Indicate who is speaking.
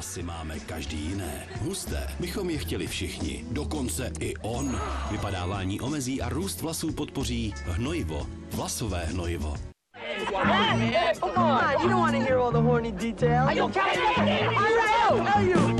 Speaker 1: vlasy máme každý jiné. Husté bychom je chtěli všichni, dokonce i on. Vypadávání omezí a růst vlasů podpoří hnojivo, vlasové hnojivo.
Speaker 2: Hey, come on, you don't want to hear all the horny details. Are you kidding me?